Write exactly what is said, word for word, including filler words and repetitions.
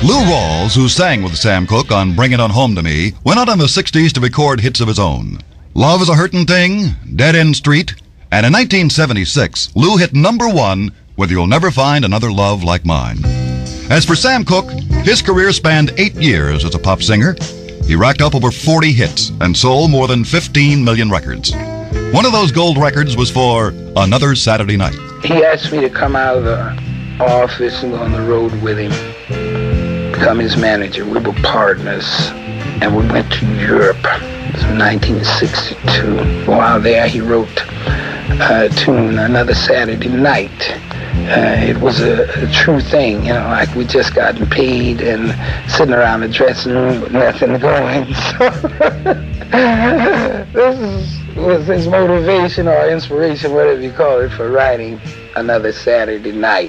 Lou Rawls, who sang with Sam Cooke on Bring It On Home to Me, went out in the sixties to record hits of his own. Love is a Hurtin' Thing, Dead End Street, and in nineteen seventy-six, Lou hit number one with You'll Never Find Another Love Like Mine. As for Sam Cooke, his career spanned eight years as a pop singer. He racked up over forty hits and sold more than fifteen million records. One of those gold records was for Another Saturday Night. He asked me to come out of the office and go on the road with him, become his manager. We were partners, and we went to Europe. It was nineteen sixty-two. While there, he wrote a tune, Another Saturday Night. Uh, it was a, a true thing, you know, like we just gotten paid and sitting around the dressing room with nothing going. So this is, was his motivation or inspiration, whatever you call it, for writing Another Saturday Night.